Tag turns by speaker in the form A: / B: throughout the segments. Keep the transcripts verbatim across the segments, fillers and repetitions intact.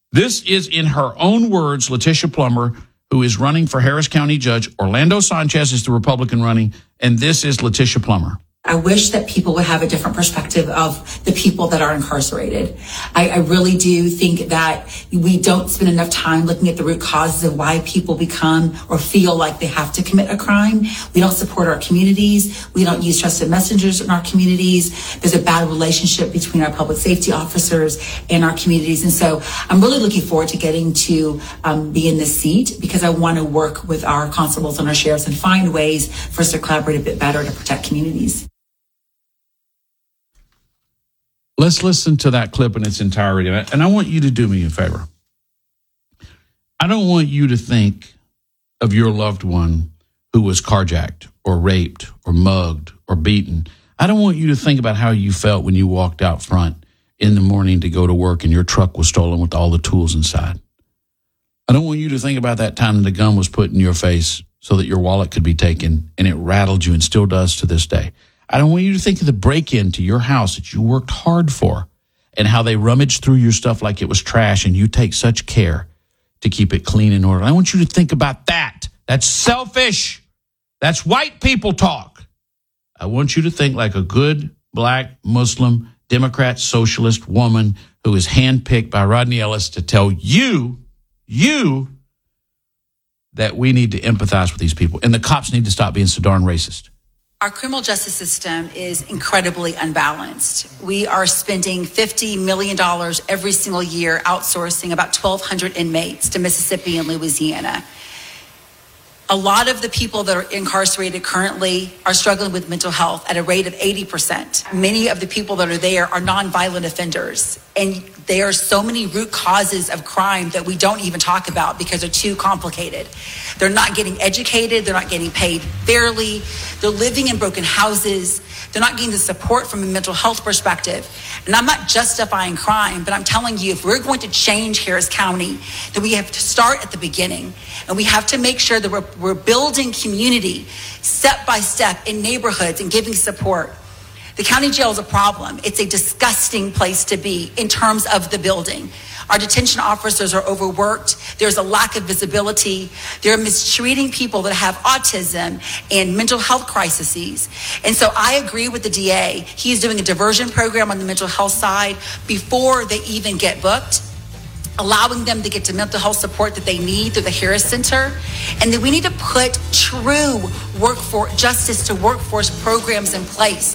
A: This is, in her own words, Letitia Plummer, who is running for Harris County Judge. Orlando Sanchez is the Republican running, and this is Letitia Plummer.
B: I wish that people would have a different perspective of the people that are incarcerated. I, I really do think that we don't spend enough time looking at the root causes of why people become or feel like they have to commit a crime. We don't support our communities. We don't use trusted messengers in our communities. There's a bad relationship between our public safety officers and our communities. And so I'm really looking forward to getting to um, be in this seat because I want to work with our constables and our sheriffs and find ways for us to collaborate a bit better to protect communities.
A: Let's listen to that clip in its entirety. And I want you to do me a favor. I don't want you to think of your loved one who was carjacked or raped or mugged or beaten. I don't want you to think about how you felt when you walked out front in the morning to go to work and your truck was stolen with all the tools inside. I don't want you to think about that time the gun was put in your face so that your wallet could be taken and it rattled you and still does to this day. I don't want you to think of the break-in to your house that you worked hard for and how they rummaged through your stuff like it was trash and you take such care to keep it clean and orderly. I want you to think about that. That's selfish. That's white people talk. I want you to think like a good black Muslim Democrat socialist woman who is handpicked by Rodney Ellis to tell you, you, that we need to empathize with these people and the cops need to stop being so darn racist.
B: Our criminal justice system is incredibly unbalanced. We are spending fifty million dollars every single year outsourcing about twelve hundred inmates to Mississippi and Louisiana. A lot of the people that are incarcerated currently are struggling with mental health at a rate of eighty percent. Many of the people that are there are nonviolent offenders. And there are so many root causes of crime that we don't even talk about because they're too complicated. They're not getting educated. They're not getting paid fairly. They're living in broken houses. They're not getting the support from a mental health perspective. And I'm not justifying crime, but I'm telling you, if we're going to change Harris County, then we have to start at the beginning. And we have to make sure that we're, we're building community step by step in neighborhoods and giving support. The county jail is a problem. It's a disgusting place to be in terms of the building. Our detention officers are overworked. There's a lack of visibility. They're mistreating people that have autism and mental health crises. And so I agree with the D A. He's doing a diversion program on the mental health side before they even get booked, allowing them to get to mental health support that they need through the Harris Center. And then we need to put true workforce justice to workforce programs in place.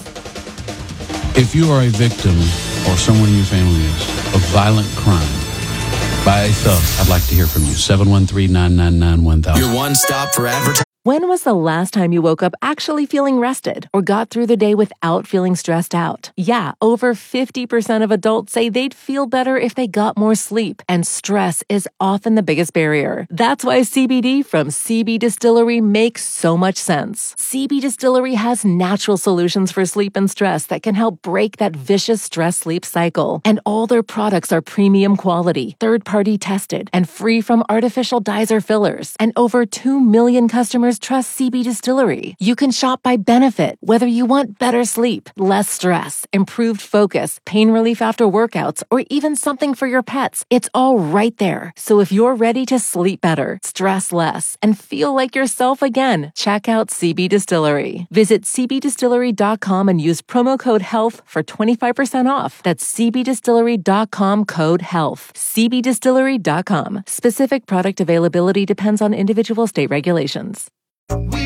A: If you are a victim, or someone in your family is, of violent crime by a thug, I'd like to hear from you. seven one three, nine nine nine, one thousand.
C: Your one stop for advertising.
D: When was the last time you woke up actually feeling rested or got through the day without feeling stressed out? Yeah, over fifty percent of adults say they'd feel better if they got more sleep, and stress is often the biggest barrier. That's why C B D from C B Distillery makes so much sense. C B Distillery has natural solutions for sleep and stress that can help break that vicious stress-sleep cycle. And all their products are premium quality, third-party tested, and free from artificial dyes or fillers. And over two million customers trust C B Distillery. You can shop by benefit, whether you want better sleep, less stress, improved focus, pain relief after workouts, or even something for your pets. It's all right there. So if you're ready to sleep better, stress less, and feel like yourself again, check out C B Distillery. Visit c b distillery dot com and use promo code HEALTH for twenty-five percent off. That's c b distillery dot com code HEALTH. c b distillery dot com. Specific product availability depends on individual state regulations.
E: We